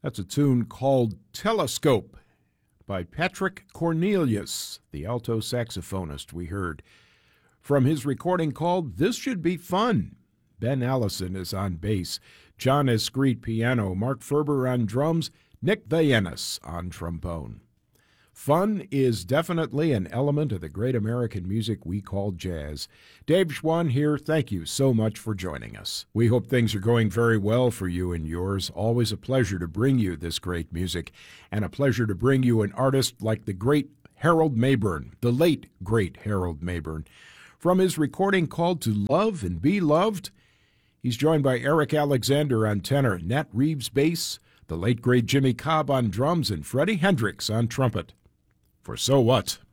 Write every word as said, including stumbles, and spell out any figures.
That's a tune called Telescope by Patrick Cornelius, the alto saxophonist we heard. From his recording called This Should Be Fun. Ben Allison is on bass, John Escreet piano, Mark Ferber on drums, Nick Vayenis on trombone. Fun is definitely an element of the great American music we call jazz. Dave Schwann here. Thank you so much for joining us. We hope things are going very well for you and yours. Always a pleasure to bring you this great music, and a pleasure to bring you an artist like the great Harold Mabern, the late great Harold Mabern. From his recording called To Love and Be Loved, he's joined by Eric Alexander on tenor, Nat Reeves bass, the late great Jimmy Cobb on drums, and Freddie Hendrix on trumpet. For So What?